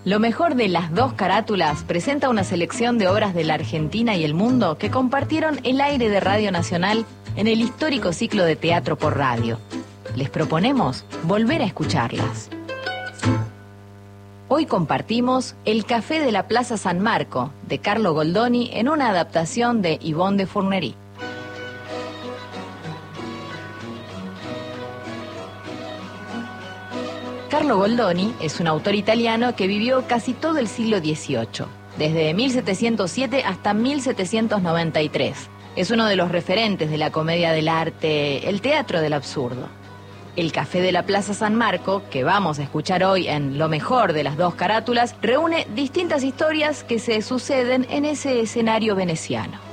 Lo mejor de las dos carátulas presenta una selección de obras de la Argentina y el mundo que compartieron el aire de Radio Nacional en el histórico ciclo de teatro por radio. Les proponemos volver a escucharlas. Hoy compartimos El Café de la Plaza San Marco, de Carlo Goldoni, en una adaptación de Yvonne de Fournery. Carlo Goldoni es un autor italiano que vivió casi todo el siglo XVIII, desde 1707 hasta 1793. Es uno de los referentes de la comedia del arte, el teatro del absurdo. El Café de la Plaza San Marco, que vamos a escuchar hoy en Lo mejor de las dos carátulas, reúne distintas historias que se suceden en ese escenario veneciano.